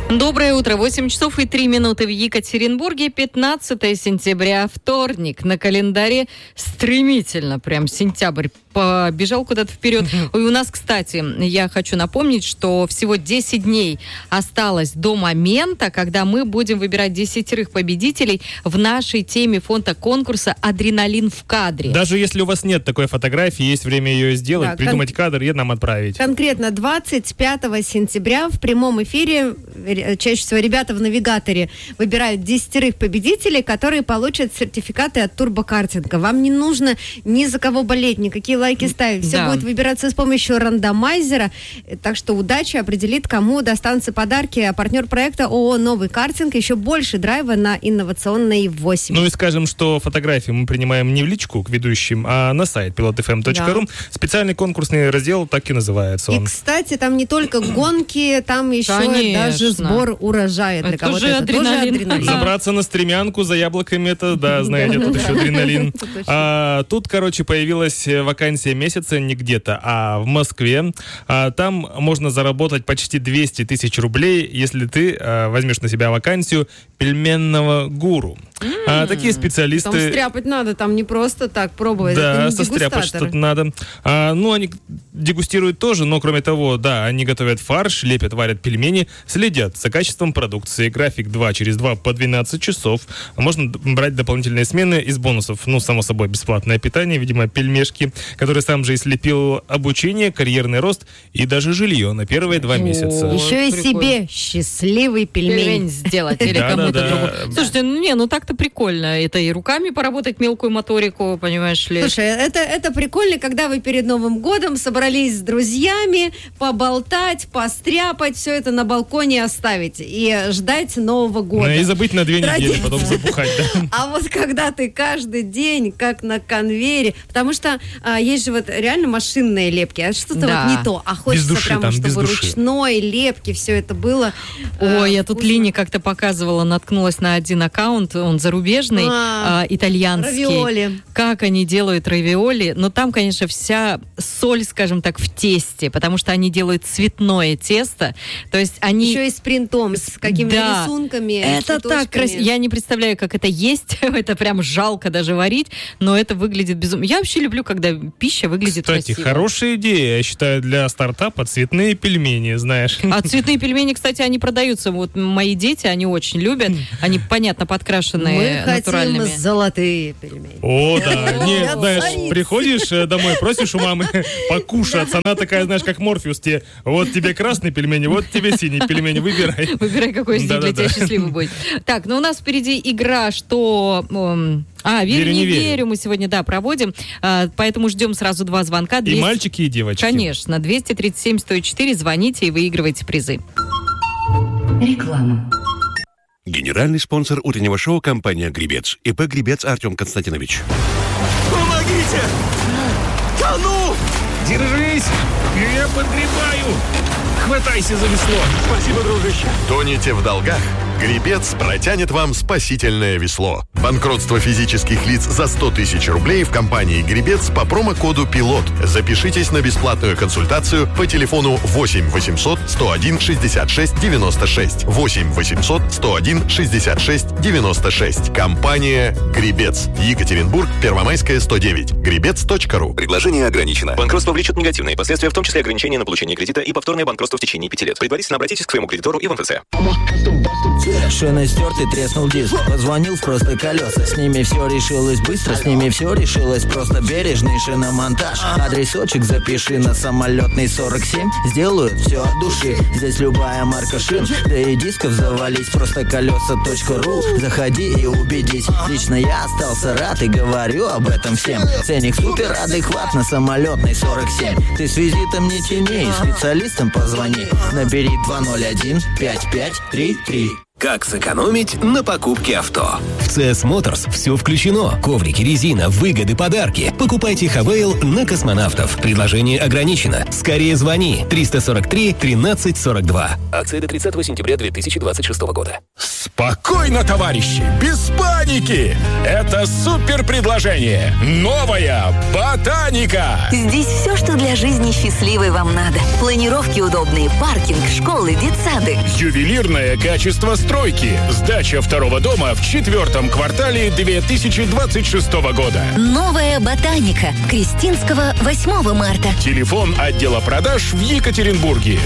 Доброе утро. 8 часов и 3 минуты в Екатеринбурге. 15 сентября, вторник. На календаре стремительно прям сентябрь побежал куда-то вперед. И у нас, кстати, я хочу напомнить, что всего 10 дней осталось до момента, когда мы будем выбирать 10 победителей в нашей теме фотоконкурса «Адреналин в кадре». Даже если у вас нет такой фотографии, есть время ее сделать, да, придумать кадр и нам отправить. Конкретно 25 сентября в прямом эфире чаще всего ребята в навигаторе выбирают 10 победителей, которые получат сертификаты от турбокартинга. Вам не нужно ни за кого болеть, никакие лайки ставить. Все будет выбираться с помощью рандомайзера. Так что удача определит, кому достанутся подарки. А партнер проекта ООО «Новый картинг». Еще больше драйва на инновационной 8. Ну и скажем, что фотографии мы принимаем не в личку к ведущим, а на сайт pilotfm.ru. Да. Специальный конкурсный раздел так и называется он. И, кстати, там не только гонки, там еще даже сбор урожая. Для кого-то тоже адреналин. Забраться на стремянку за яблоками, это, да, знаете, тут еще адреналин. Тут, короче, появилась вакансия месяца не где-то, а в Москве. Там можно заработать почти 200 тысяч рублей, если ты возьмешь на себя вакансию пельменного гуру. Такие специалисты... Там стряпать надо, там не просто так пробовать. Да, состряпать что-то надо. Они дегустируют тоже, но кроме того, да, они готовят фарш, лепят, варят пельмени, следят за качеством продукции. График 2 через 2 по 12 часов. Можно брать дополнительные смены из бонусов. Само собой, бесплатное питание, видимо, пельмешки, которые сам же и слепил, обучение, карьерный рост и даже жилье на первые 2 месяца. Еще и себе счастливый пельмень сделать или кому-то другому. Слушайте, так-то прикольно. Это и руками поработать, мелкую моторику, понимаешь ли. Слушай, это прикольно, когда вы перед Новым годом собрались с друзьями, поболтать, постряпать, все это на балконе оставить и ждать Нового года. И забыть на 2 недели, потом забухать, да. А вот когда ты каждый день, как на конвейере, потому что есть же вот реально машинные лепки, а что-то вот не то, а хочется прямо, чтобы ручной лепки все это было. Ой, я тут Лине как-то показывала, наткнулась на один аккаунт, он зарубежный, итальянский. Равиоли. Как они делают равиоли, но там, конечно, вся соль, скажем так, в тесте, потому что они делают цветное тесто, то есть они... Еще и с принтом, с какими-то рисунками. Это так красиво. Я не представляю, как это есть, это прям жалко даже варить, но это выглядит безумно. Я вообще люблю, когда пища выглядит красиво. Кстати, хорошая идея, я считаю, для стартапа цветные пельмени, знаешь. А цветные пельмени, кстати, они продаются. Вот мои дети, они очень любят. Они, понятно, подкрашенные натуральными. Мы хотим золотые пельмени. О, да. Нет, знаешь, приходишь домой, просишь у мамы покушать. Она такая, знаешь, как Морфеус тебе. Вот тебе красные пельмени, вот тебе синие пельмени. Выбирай. Выбирай, какой из них для тебя счастливый будет. Так, у нас впереди игра, что... «Верю, не верю» мы сегодня, проводим. Поэтому ждем сразу 2 звонка. И мальчики, и девочки. Конечно. 237-104. Звоните и выигрывайте призы. Реклама. Генеральный спонсор утреннего шоу — компания «Гребец». ИП «Гребец» Артем Константинович. Помогите! Тону! Держись! Я подгребаю! Хватайся за весло! Спасибо, дружище! Тонете в долгах? Гребец протянет вам спасительное весло. Банкротство физических лиц за 100 тысяч рублей в компании «Гребец» по промокоду «Пилот». Запишитесь на бесплатную консультацию по телефону 8 800 101 66 96. 8 800 101 66 96. Компания «Гребец». Екатеринбург, Первомайская, 109. Гребец.ру. Предложение ограничено. Банкротство влечет негативные последствия, в том числе ограничение на получение кредита и повторное банкротство в течение 5 лет. Предварительно обратитесь к своему кредитору и в МФЦ. Шины стертый, треснул диск. Позвонил в просто колеса. С ними все решилось быстро, с ними все решилось просто бережный шиномонтаж. Адресочек запиши на Самолетный 47. Сделают все от души. Здесь любая марка шин. Да и дисков завались, просто колеса.ру. Заходи и убедись. Лично я остался рад и говорю об этом всем. Ценник супер адекват на Самолетный 47. Ты с визитом не тяни, специалистам позвони. Набери 201 5533. Как сэкономить на покупке авто? В CS Motors все включено. Коврики, резина, выгоды, подарки. Покупайте Хавейл на космонавтов. Предложение ограничено. Скорее звони. 343 13 42. Акция до 30 сентября 2026 года. Спокойно, товарищи, без паники! Это супер предложение. Новая Ботаника. Здесь все, что для жизни счастливой вам надо. Планировки удобные, паркинг, школы, детсады. Ювелирное качество стройки. Сдача второго дома в 4-м квартале 2026 года. Новая Ботаника. Крестинского, 8 марта. Телефон отдела продаж в Екатеринбурге.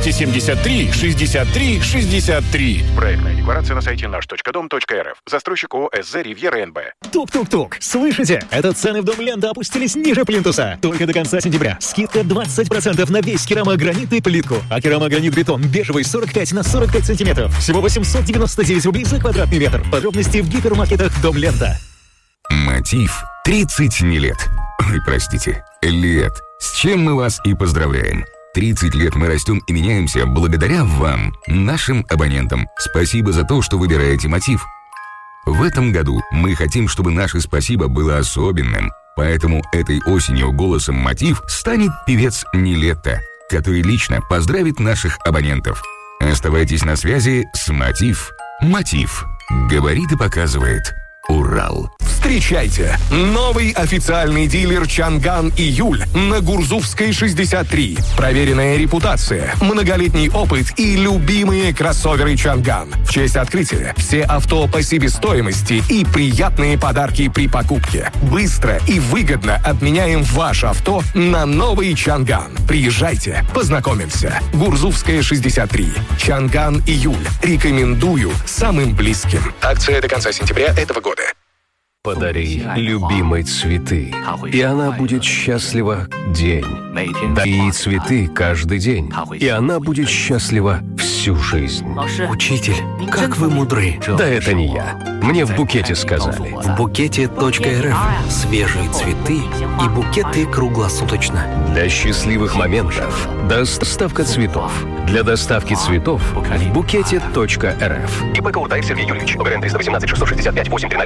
273 63 63. Проектная декларация на сайте наш.дом.рф. Застройщик ООО СЗ «Ривьера НБ». Тук-тук-тук. Слышите? Это цены в Дом Лента опустились ниже плинтуса. Только до конца сентября. Скидка 20% на весь керамогранит и плитку. А керамогранит-бетон бежевый 45 на 45 сантиметров. Всего 899 рублей за квадратный метр. Подробности в гипермаркетах Дом Лента. Мотив 30 не лет. Ой, простите, лет. С чем мы вас и поздравляем. 30 лет мы растем и меняемся благодаря вам, нашим абонентам. Спасибо за то, что выбираете Мотив. В этом году мы хотим, чтобы наше спасибо было особенным. Поэтому этой осенью голосом Мотив станет певец Нилетто, который лично поздравит наших абонентов. Оставайтесь на связи с Мотив. Мотив. Говорит и показывает. Урал. Встречайте! Новый официальный дилер Чанган Июль на Гурзуфской 63. Проверенная репутация, многолетний опыт и любимые кроссоверы Чанган. В честь открытия все авто по себестоимости и приятные подарки при покупке. Быстро и выгодно обменяем ваше авто на новый Чанган. Приезжайте, познакомимся. Гурзуфская 63. Чанган Июль. Рекомендую самым близким. Акция до конца сентября этого года. Подари любимой цветы, и она будет счастлива день. Дай ей цветы каждый день, и она будет счастлива всю жизнь. Учитель, как вы мудры. Да это не я. Мне в букете сказали. В букете.рф свежие цветы и букеты круглосуточно. Для счастливых моментов доставка цветов. Для доставки цветов в букете.рф. ИП Кауртаев Сергей Юрьевич. ОГРН 318 665 830